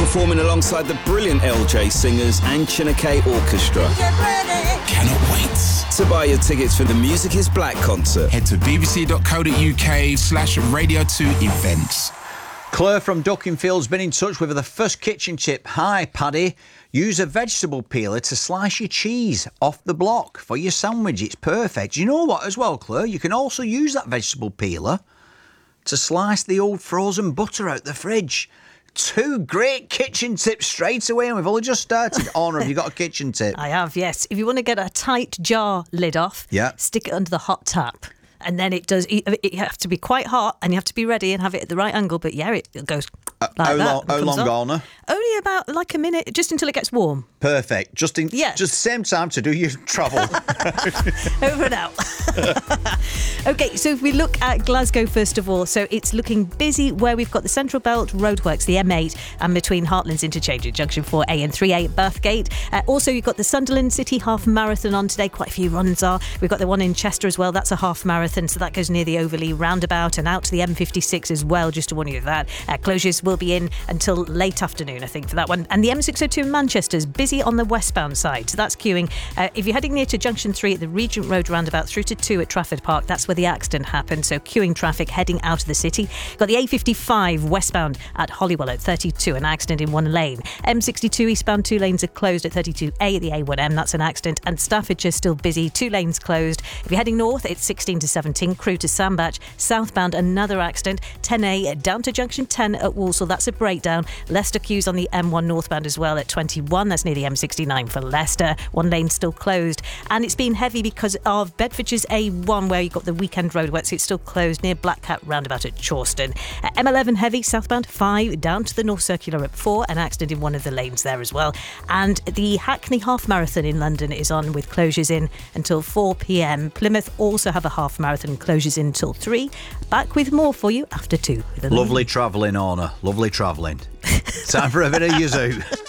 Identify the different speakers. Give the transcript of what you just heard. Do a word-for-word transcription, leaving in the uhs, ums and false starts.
Speaker 1: performing alongside the brilliant L J Singers and Chineke Orchestra. Cannot wait to buy your tickets for the Music is Black concert.
Speaker 2: Head to bbc.co.uk slash radio two events.
Speaker 3: Claire from Duckingfield's been in touch with the first kitchen tip. Hi, Paddy. Use a vegetable peeler to slice your cheese off the block for your sandwich. It's perfect. You know what as well, Claire? You can also use that vegetable peeler to slice the old frozen butter out the fridge. Two great kitchen tips straight away, and we've only just started. Honor, have you got a kitchen tip?
Speaker 4: I have, yes. If you want to get a tight jar lid off,
Speaker 3: yeah.
Speaker 4: stick it under the hot tap. And then it does, you have to be quite hot and you have to be ready and have it at the right angle. But yeah, it goes
Speaker 3: uh,
Speaker 4: like
Speaker 3: how
Speaker 4: that.
Speaker 3: Long, how long, Garner?
Speaker 4: Only about like a minute, just until it gets warm.
Speaker 3: Perfect. Just in,
Speaker 4: yeah.
Speaker 3: just same time to do your travel.
Speaker 4: Over and out. OK, so if we look at Glasgow first of all, so it's looking busy where we've got the Central Belt roadworks, the M eight, and between Heartlands Interchange at Junction four A and three A at Bathgate. Uh, also, you've got the Sunderland City Half Marathon on today. Quite a few runs are. We've got the one in Chester as well. That's a half marathon, so that goes near the Overley roundabout and out to the M fifty-six as well, just to warn you of that. Uh, closures will be in until late afternoon, I think, for that one. And the M six oh two in Manchester's busy on the westbound side, so that's queuing. Uh, if you're heading near to Junction three at the Regent Road roundabout through to two at Trafford Park, that's where the accident happened, so queuing traffic heading out of the city. Got the A fifty-five westbound at Holywell at thirty-two, an accident in one lane. M sixty-two eastbound, two lanes are closed at thirty-two A at the A one M, that's an accident. And Staffordshire still busy, two lanes closed. If you're heading north, it's sixteen to seventeen, Crewe to Sandbach. Southbound, another accident, ten A down to Junction ten at Walsall, that's a breakdown. Leicester queues on the M one northbound as well at twenty-one, that's near the M sixty-nine for Leicester. One lane still closed. And it's been heavy because of Bedfordshire's A one, where you've got the weekend roadworks, it's still closed near Black Cat roundabout at Chawston. Uh, M eleven heavy, southbound five, down to the North Circular at four, an accident in one of the lanes there as well. And the Hackney Half Marathon in London is on with closures in until four P M. Plymouth also have a half marathon, closures in until three. Back with more for you after two.
Speaker 3: Lovely travelling, Orna. Lovely travelling. Time for a bit of Yazoo.